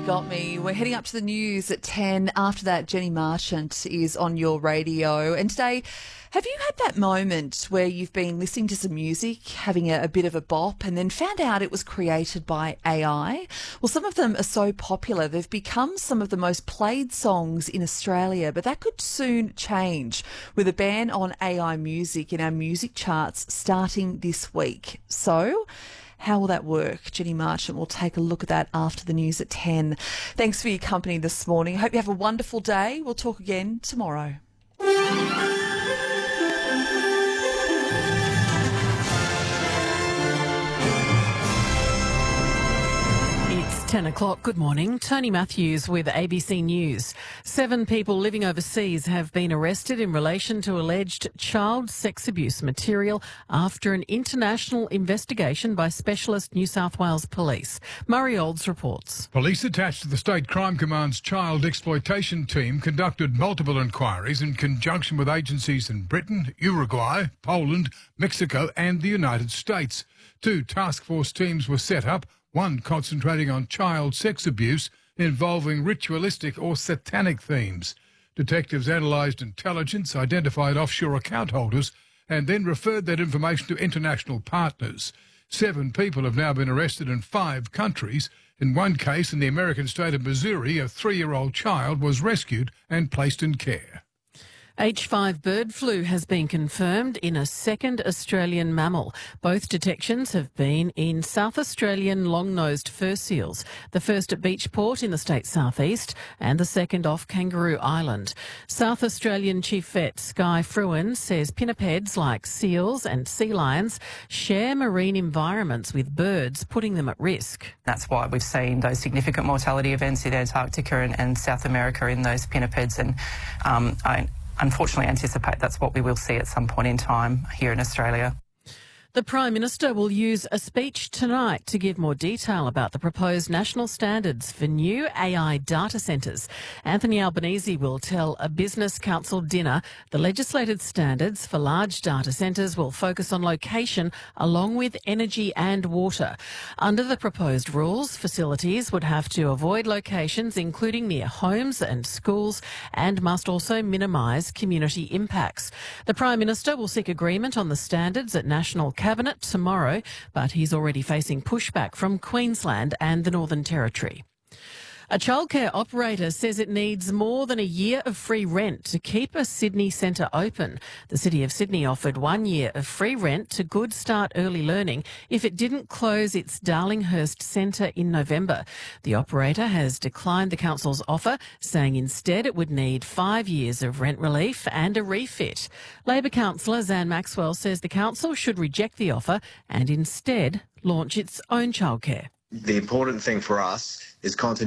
Got Me. We're heading up to the news at 10. After that, Jenny Marchant is on your radio. And today, have you had that moment where you've been listening to some music, having a bit of a bop, and then found out it was created by AI? Well, some of them are so popular, they've become some of the most played songs in Australia, but that could soon change with a ban on AI music in our music charts starting this week. So, how will that work? Jenny Marchant will take a look at that after the news at 10. Thanks for your company this morning. I hope you have a wonderful day. We'll talk again tomorrow. It's 10 o'clock. Good morning. Tony Matthews with ABC News. 7 people living overseas have been arrested in relation to alleged child sex abuse material after an international investigation by Specialist New South Wales Police. Murray Olds reports. Police attached to the State Crime Command's Child Exploitation Team conducted multiple inquiries in conjunction with agencies in Britain, Uruguay, Poland, Mexico and the United States. 2 task force teams were set up, one concentrating on child sex abuse involving ritualistic or satanic themes. Detectives analysed intelligence, identified offshore account holders and then referred that information to international partners. 7 people have now been arrested in 5 countries. In one case, in the American state of Missouri, a 3-year-old child was rescued and placed in care. H5 bird flu has been confirmed in a second Australian mammal. Both detections have been in South Australian long-nosed fur seals, the first at Beachport in the state's southeast and the second off Kangaroo Island. South Australian Chief Vet Skye Fruin says pinnipeds like seals and sea lions share marine environments with birds, putting them at risk. That's why we've seen those significant mortality events in Antarctica and South America in those pinnipeds, and I unfortunately anticipate that's what we will see at some point in time here in Australia. The Prime Minister will use a speech tonight to give more detail about the proposed national standards for new AI data centres. Anthony Albanese will tell a Business Council dinner the legislated standards for large data centres will focus on location along with energy and water. Under the proposed rules, facilities would have to avoid locations including near homes and schools and must also minimise community impacts. The Prime Minister will seek agreement on the standards at National Cabinet tomorrow, but he's already facing pushback from Queensland and the Northern Territory. A childcare operator says it needs more than a year of free rent to keep a Sydney centre open. The City of Sydney offered 1 year of free rent to Good Start Early Learning if it didn't close its Darlinghurst centre in November. The operator has declined the council's offer, saying instead it would need 5 years of rent relief and a refit. Labor councillor Zan Maxwell says the council should reject the offer and instead launch its own childcare. The important thing for us is continuity